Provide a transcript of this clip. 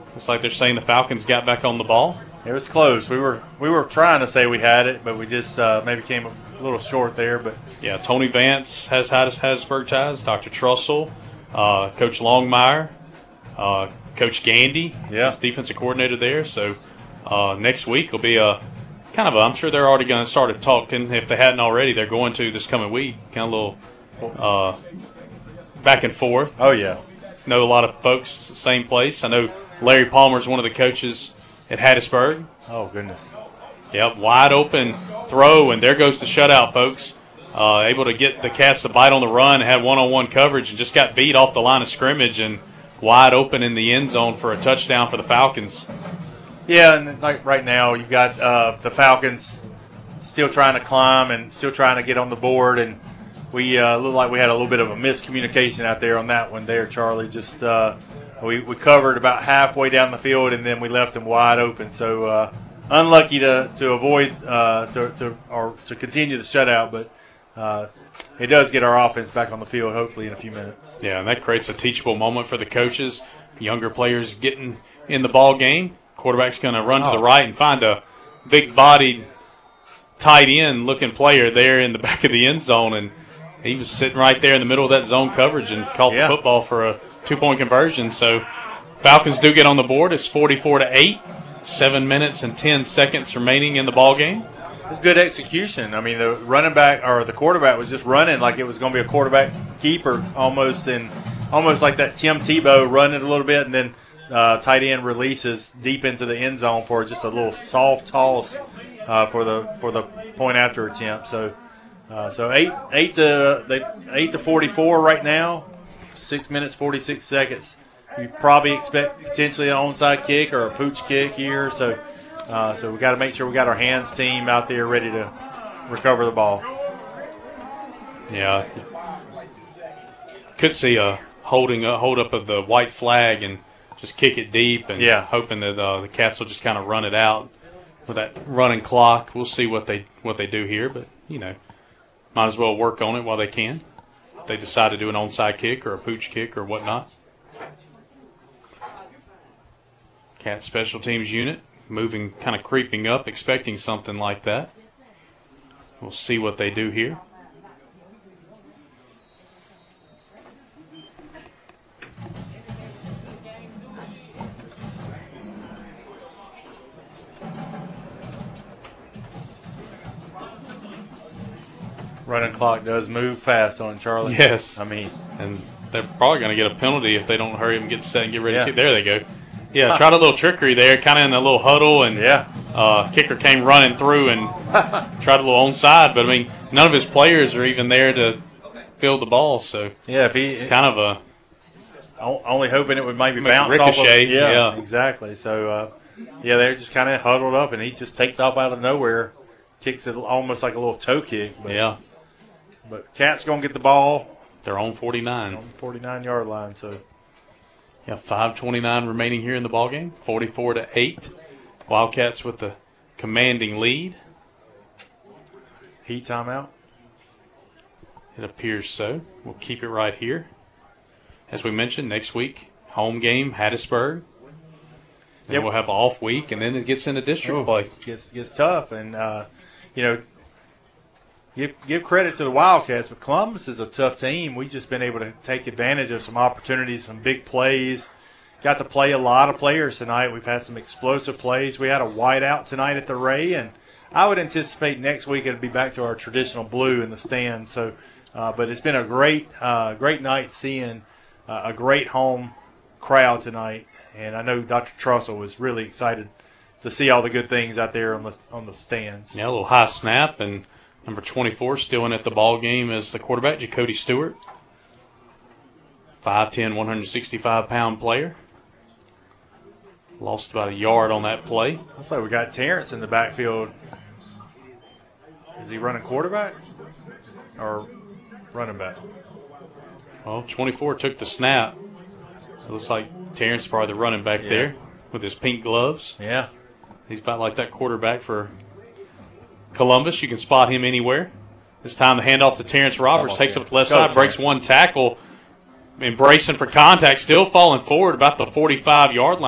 Looks like they're saying the Falcons got back on the ball. It was close. We were trying to say we had it, but we just maybe came a little short there. But yeah, Tony Vance has Hattiesburg ties. Dr. Trussell, Coach Longmire, Coach Gandy, yeah, defensive coordinator there. So next week will be a kind of I'm sure they're already going to start talking. If they hadn't already, they're going to this coming week. Kind of a little back and forth. Oh, yeah. Know a lot of folks, same place. I know Larry Palmer's one of the coaches at Hattiesburg. Oh, goodness. Yep, wide open throw, and there goes the shutout, folks. Able to get the Cats to bite on the run, had one-on-one coverage, and just got beat off the line of scrimmage and wide open in the end zone for a touchdown for the Falcons. Yeah, and like right now you've got the Falcons still trying to climb and still trying to get on the board, and we look like we had a little bit of a miscommunication out there on that one there, Charlie. Just we covered about halfway down the field, and then we left them wide open. So unlucky to avoid to continue the shutout, but it does get our offense back on the field hopefully in a few minutes. Yeah, and that creates a teachable moment for the coaches. Younger players getting in the ball game. Quarterback's going to run to the right and find a big-bodied, tight end-looking player there in the back of the end zone, and he was sitting right there in the middle of that zone coverage and caught the football for a 2-point conversion. So Falcons do get on the board. It's 44-8, 7 minutes and 10 seconds remaining in the ball game. It's good execution. I mean, the running back or the quarterback was just running like it was going to be a quarterback keeper almost like that Tim Tebow running a little bit, and then tight end releases deep into the end zone for just a little soft toss for the point after attempt. So 8 to 44 right now, 6 minutes 46 seconds. You probably expect potentially an onside kick or a pooch kick here. So we got to make sure we got our hands team out there ready to recover the ball. Yeah, could see a hold up of the white flag and just kick it deep and hoping that the Cats will just kind of run it out with that running clock. We'll see what they do here, but might as well work on it while they can. If they decide to do an onside kick or a pooch kick or whatnot. Cats special teams unit moving, kind of creeping up, expecting something like that. We'll see what they do here. Running clock does move fast on Charlie. Yes. I mean, and they're probably going to get a penalty if they don't hurry up and get set and get ready to kick. There they go. Yeah, tried a little trickery there, kind of in a little huddle, and kicker came running through and tried a little onside. But, I mean, none of his players are even there to field the ball. So, it's kind of a only hoping it would maybe bounce ricochet. Off of, yeah, exactly. So, they're just kind of huddled up, and he just takes off out of nowhere, kicks it almost like a little toe kick. But, but Cats going to get the ball. They're on 49. On the 49-yard line, so. Yeah, 5:29 remaining here in the ballgame, 44-8. Wildcats with the commanding lead. Heat timeout? It appears so. We'll keep it right here. As we mentioned, next week, home game, Hattiesburg. Then we'll have off week, and then it gets into district play. Gets tough, and give credit to the Wildcats, but Columbus is a tough team. We've just been able to take advantage of some opportunities, some big plays. Got to play a lot of players tonight. We've had some explosive plays. We had a whiteout tonight at the Ray, and I would anticipate next week it'll be back to our traditional blue in the stand. So, but it's been a great night seeing a great home crowd tonight, and I know Dr. Trussell was really excited to see all the good things out there on the stands. Yeah, a little high snap, and number 24 still in at the ball game is the quarterback, Jacody Stewart. 5'10", 165-pound player. Lost about a yard on that play. Looks like we got Terrence in the backfield. Is he running quarterback or running back? Well, 24 took the snap. So it looks like Terrence is probably the running back there with his pink gloves. Yeah. He's about like that quarterback for Columbus. You can spot him anywhere. This time the handoff to Terrence Roberts. Takes up the left side, breaks one tackle. Embracing for contact, still falling forward about the 45-yard line.